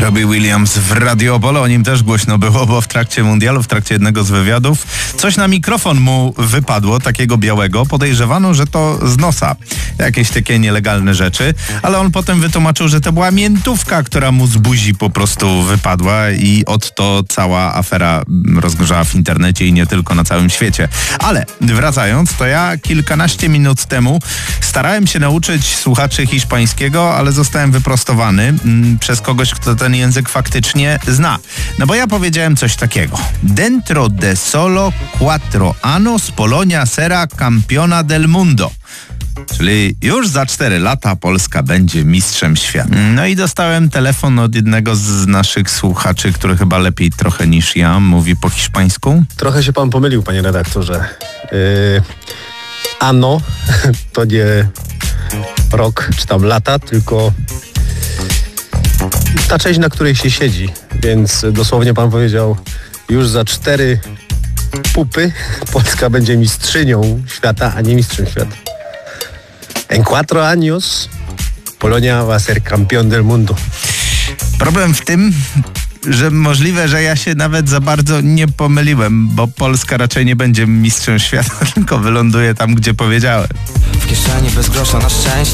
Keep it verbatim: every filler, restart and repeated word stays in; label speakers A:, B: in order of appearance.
A: Robbie Williams w Radio Opole, o nim też głośno było, bo w trakcie mundialu, w trakcie jednego z wywiadów, coś na mikrofon mu wypadło, takiego białego. Podejrzewano, że to z nosa. Jakieś takie nielegalne rzeczy, ale on potem wytłumaczył, że to była miętówka, która mu z buzi po prostu wypadła i od to cała afera rozgorzała w internecie i nie tylko, na całym świecie. Ale wracając, to ja kilkanaście minut temu starałem się nauczyć słuchaczy hiszpańskiego, ale zostałem wyprostowany mm, przez kogoś, kto ten język faktycznie zna. No bo ja powiedziałem coś takiego. Dentro de solo cuatro años Polonia será campeona del mundo. Czyli już za cztery lata Polska będzie mistrzem świata. No i dostałem telefon od jednego z naszych słuchaczy, który chyba lepiej trochę niż ja mówi po hiszpańsku.
B: Trochę się pan pomylił, panie redaktorze. Yy, ano to nie rok czy tam lata, tylko ta część, na której się siedzi. Więc dosłownie pan powiedział, już za cztery pupy Polska będzie mistrzynią świata, a nie mistrzem świata. En cuatro años Polonia va a ser campeón del mundo.
A: Problem w tym, że możliwe, że ja się nawet za bardzo nie pomyliłem, bo Polska raczej nie będzie mistrzem świata, tylko wyląduje tam, gdzie powiedziałem.
C: W kieszeni bez grosza na szczęście.